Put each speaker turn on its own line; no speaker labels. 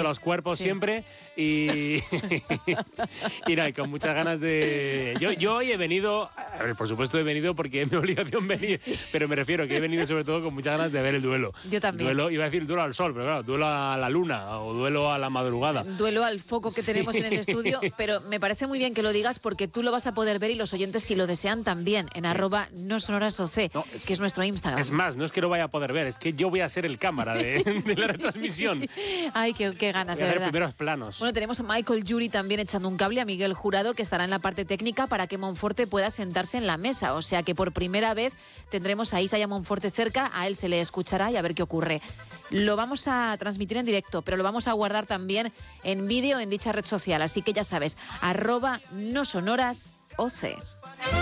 los cuerpos siempre y y con muchas ganas de... Yo hoy he venido, a ver, por supuesto he venido porque es mi obligación venir, pero me refiero que he venido sobre todo con muchas ganas de ver el duelo.
Yo también.
Iba a decir duelo al sol, pero claro, duelo a la luna o duelo a la madrugada.
Duelo al foco que tenemos en el estudio, pero me parece muy bien que lo digas porque tú lo vas a poder ver y los oyentes, si lo desean, también en @nosonorasoc, que es nuestro Instagram.
Es más, no es que lo vaya a poder ver, es que yo voy a ser el cámara de la retransmisión.
Ay, qué ganas, de verdad.
Primeros planos.
Bueno, tenemos a Michael Yuri también echando un cable, a Miguel Jurado, que estará en la parte técnica para que Monforte pueda sentarse en la mesa. O sea que por primera vez tendremos a Isa y a Monforte cerca, a él se le escuchará y a ver qué ocurre. Lo vamos a transmitir en directo, pero lo vamos a guardar también en vídeo en dicha red social. Así que ya sabes, @nosonorasoc.